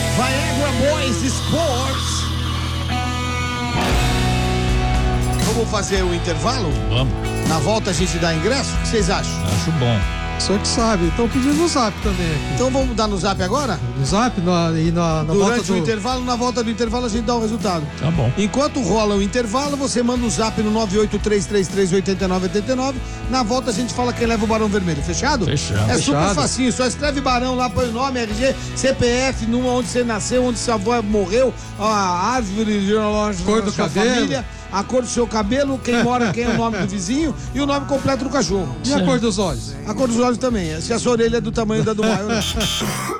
Viagra Boys Sports. Vamos fazer o intervalo? Vamos. Na volta a gente dá ingresso? O que vocês acham? Acho bom. O senhor que sabe. Estão pedindo no zap também aqui. Então vamos dar no zap agora? No zap e na volta Durante o do... intervalo, na volta do intervalo a gente dá o resultado. Tá bom. Enquanto rola o intervalo, você manda um zap no 983338989. Na volta a gente fala quem leva o Barão Vermelho. Fechado? Fechado. É super Fechado. facinho, só escreve Barão lá, põe o nome, RG, CPF, onde você nasceu, onde sua avó morreu, a árvore genealógica Cor do da sua cabelo. família, a cor do seu cabelo, quem mora, quem é o nome do vizinho e o nome completo do cachorro. E a cor dos olhos? A cor dos olhos também, se a sua orelha é do tamanho da do Maio.